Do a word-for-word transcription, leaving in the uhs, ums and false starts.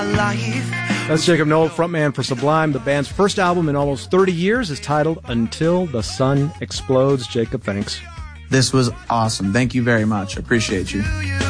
That's Jacob Noel, frontman for Sublime. The band's first album in almost thirty years is titled Until the Sun Explodes. Jacob, thanks. This was awesome. Thank you very much. Appreciate you.